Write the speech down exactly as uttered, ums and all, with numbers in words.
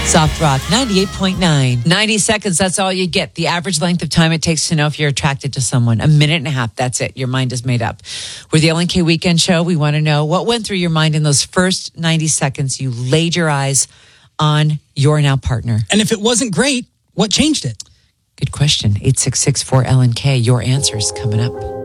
Soft Rock ninety-eight point nine. ninety seconds, that's all you get. The average length of time it takes to know if you're attracted to someone. A minute and a half, that's it. Your mind is made up. We're the L N K Weekend Show. We want to know what went through your mind in those first ninety seconds you laid your eyes on your now partner. And if it wasn't great, what changed it? Good question. eight six six four L N K. Your answers coming up.